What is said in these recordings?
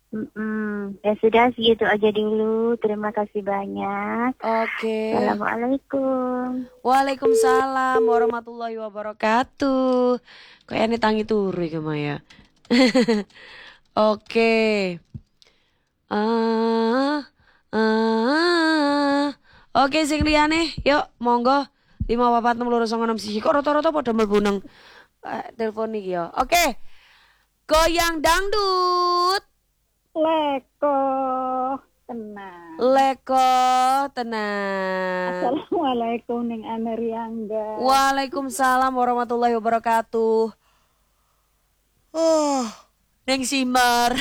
Ya sudah, segitu aja dulu. Terima kasih banyak. Oke. Assalamualaikum. Waalaikumsalam warahmatullahi wabarakatuh. Kayak ini tangi turu iki Maya. Oke. Ah, Oke sing liyane, yuk monggo 544 6 kok rata-rata padha mlebu nang telepon iki ya. Oke. Goyang dangdut. Leko, tenang. Leko tenan. Assalamualaikum Ning Ameriangga. Waalaikumsalam warahmatullahi wabarakatuh. Oh, Neng Simbar.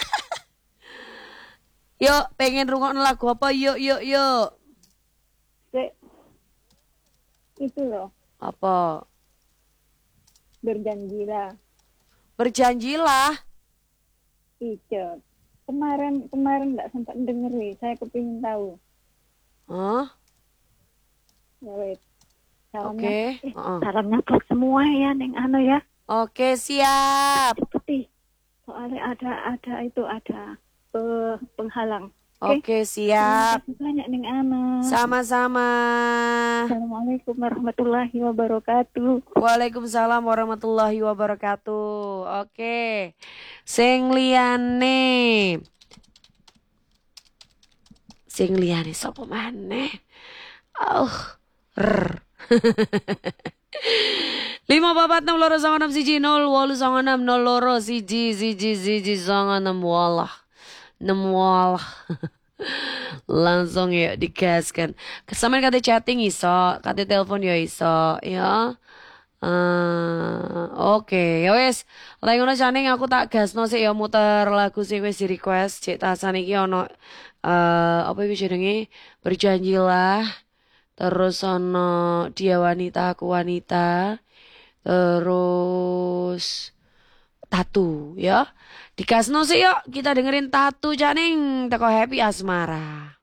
Yuk, pengen rungokno lagu apa? Yuk, yuk, yuk. Sik, itu loh, Apa? berjanjilah. Berjanjilah. Icet. Kemarin nggak sempat dengerin. Saya kepingin tahu. Hah? Ya wait. Salamnya, Oke. Heeh. salamnya buat semua ya Neng Ano ya. Oke, siap. Seperti soalnya ada penghalang. Oke, Terima siap. kasih banyak Neng Ana. Sama-sama. Assalamualaikum warahmatullahi wabarakatuh. Waalaikumsalam warahmatullahi wabarakatuh. Oke. Sing liyane. Sing liyane sapa maneh? Oh. R. 5 4 6 2 9 1 6 0 2 1 6 0 2 1 walah. Langsung ya digaskan. Kesamaan kata chatting iso, kata telepon ya iso, ya. Oke, ya wes. Lagi ngono Caning aku tak gasno sih ya muter lagu sing wis di request. Cek tasan iki ono apa iki jenenge? Berjanjilah. Terus ono dia wanita aku wanita. Terus Tatu ya. Dikasno sih yuk kita dengerin Tatu Caning teko Happy Asmara.